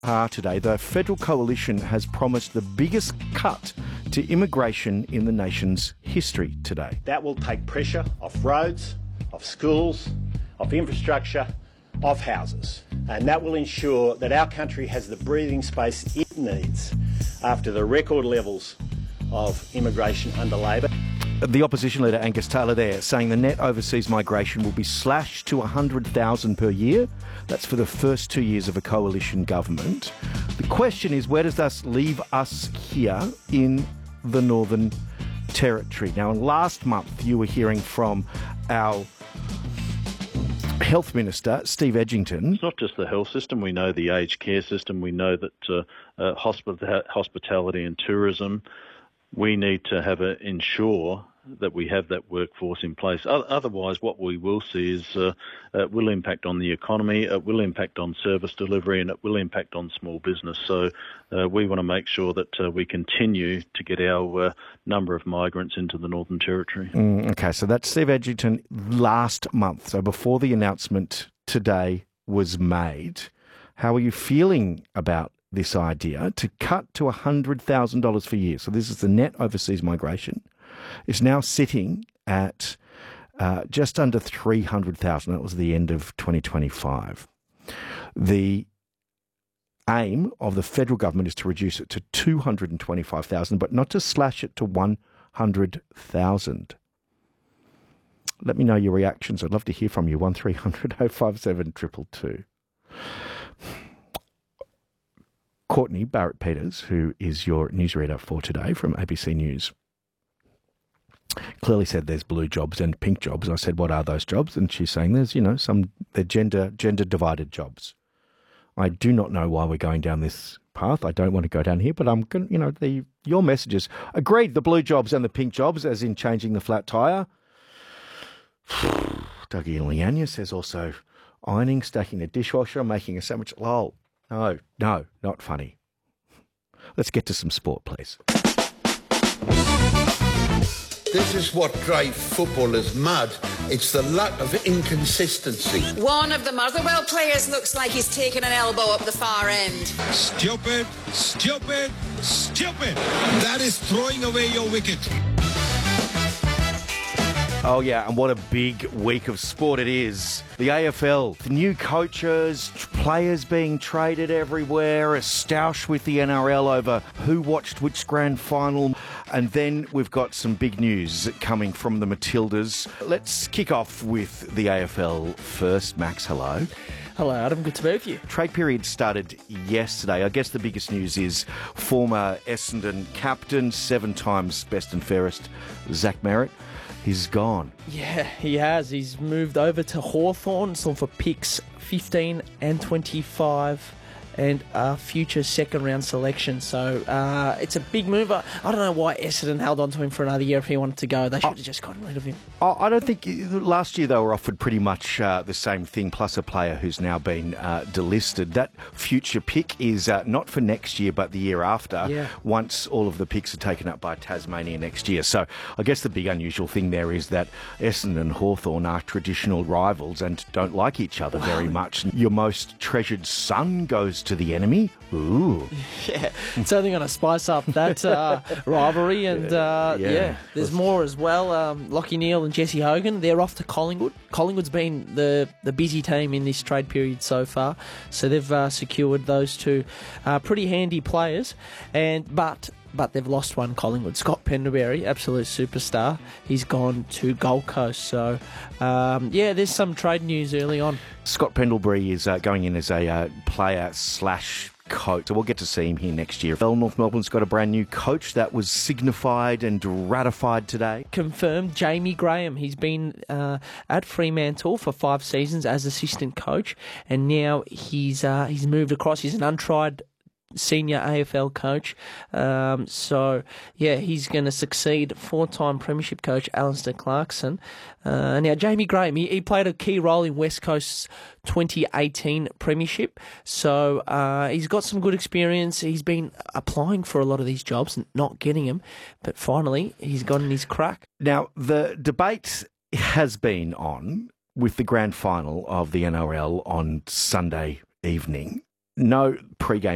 Today, the federal coalition has promised the biggest cut to immigration in the nation's history today. That will take pressure off roads, off schools, off infrastructure, off houses. And that will ensure that our country has the breathing space it needs after the record levels of immigration under Labor. The opposition leader Angus Taylor there saying the net overseas migration will be slashed to 100,000 per year. That's for the first 2 years of a coalition government. The question is, where does this leave us here in the Northern Territory? Now, last month you were hearing from our Health Minister, Steve Edgington. It's not just the health system. We know the aged care system. We know that hospitality and tourism, we need to ensure that we have that workforce in place. Otherwise, what we will see is it will impact on the economy, it will impact on service delivery, and it will impact on small business. So we want to make sure that we continue to get our number of migrants into the Northern Territory. Okay, so that's Steve Edgington last month, so before the announcement today was made. How are you feeling about this idea to cut to $100,000 per year? So this is the net overseas migration. It's now sitting at just under 300,000. That was the end of 2025. The aim of the federal government is to reduce it to 225,000, but not to slash it to 100,000. Let me know your reactions. I'd love to hear from you. 1300 057 222. Courtney Barrett-Peters, who is your newsreader for today from ABC News, clearly said there's blue jobs and pink jobs. I said, what are those jobs? And she's saying they're gender divided jobs. I do not know why we're going down this path. I don't want to go down here, but I'm going to, your messages. Agreed, the blue jobs and the pink jobs, as in changing the flat tyre. Dougie Lianya says also ironing, stacking the dishwasher, making a sandwich. Lol. No, not funny. Let's get to some sport, please. This is what drives footballers mad. It's the lack of inconsistency. One of the Motherwell players looks like he's taken an elbow up the far end. Stupid, stupid, stupid. That is throwing away your wicket. Oh, yeah, and what a big week of sport it is. The AFL, the new coaches, players being traded everywhere, a stoush with the NRL over who watched which grand final. And then we've got some big news coming from the Matildas. Let's kick off with the AFL first. Max, hello. Hello, Adam. Good to be with you. Trade period started yesterday. I guess the biggest news is former Essendon captain, 7 times best and fairest, Zach Merrett. He's gone. Yeah, he has. He's moved over to Hawthorn, so for picks 15 and 25 and a future second-round selection. So it's a big move. I don't know why Essendon held on to him for another year if he wanted to go. They should have just gotten rid of him. I don't think... Last year they were offered pretty much the same thing, plus a player who's now been delisted. That future pick is not for next year, but the year after, once all of the picks are taken up by Tasmania next year. So I guess the big unusual thing there is that Essendon and Hawthorn are traditional rivals and don't like each other very much. Your most treasured son goes to the enemy. Ooh. Yeah, it's only going to spice up that rivalry. And there's more as well. Lockie Neal and Jesse Hogan, they're off to Collingwood. Collingwood's been the busy team in this trade period so far. So they've secured those two pretty handy players. But they've lost one, Collingwood. Scott Pendlebury, absolute superstar. He's gone to Gold Coast. So, there's some trade news early on. Scott Pendlebury is going in as a player/coach. So we'll get to see him here next year. North Melbourne's got a brand new coach that was signified and ratified today. Confirmed, Jamie Graham. He's been at Fremantle for 5 seasons as assistant coach, and now he's moved across. He's an untried senior AFL coach. He's going to succeed 4-time premiership coach Alistair Clarkson. Now, Jamie Graham, he played a key role in West Coast's 2018 premiership. So he's got some good experience. He's been applying for a lot of these jobs and not getting them. But finally, he's gotten his crack. Now, the debate has been on with the grand final of the NRL on Sunday evening. No pre-game